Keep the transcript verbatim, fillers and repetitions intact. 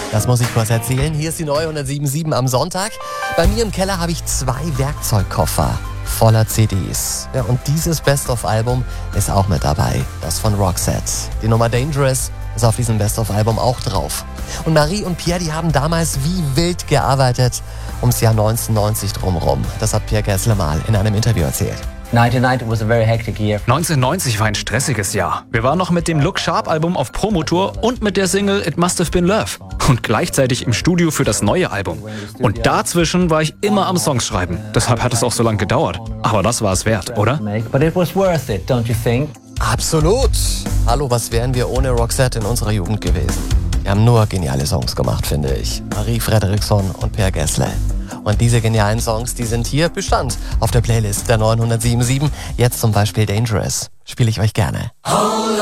Das muss ich kurz erzählen. Hier ist die neue hundertsieben Komma sieben am Sonntag. Bei mir im Keller habe ich zwei Werkzeugkoffer voller C Ds. Ja, und dieses Best-of-Album ist auch mit dabei. Das von Roxette. Die Nummer Dangerous ist auf diesem Best-of-Album auch drauf. Und Marie und Pierre, die haben damals wie wild gearbeitet ums Jahr neunzehnhundertneunzig drumherum. Das hat Pierre Gessle mal in einem Interview erzählt. neunzehnhundertneunzig was a very hectic year. neunzehnhundertneunzig war ein stressiges Jahr. Wir waren noch mit dem Look Sharp Album auf Promotour und mit der Single It Must Have Been Love. Und gleichzeitig im Studio für das neue Album. Und dazwischen war ich immer am Songs schreiben. Deshalb hat es auch so lange gedauert. Aber das war es wert, oder? But it was worth it, don't you think? Absolut. Hallo, was wären wir ohne Roxette in unserer Jugend gewesen? Wir haben nur geniale Songs gemacht, finde ich. Marie Fredriksson und Pierre Gessle. Und diese genialen Songs, die sind hier Bestand auf der Playlist der neuen hundertsieben Komma sieben. Jetzt zum Beispiel Dangerous. Spiele ich euch gerne.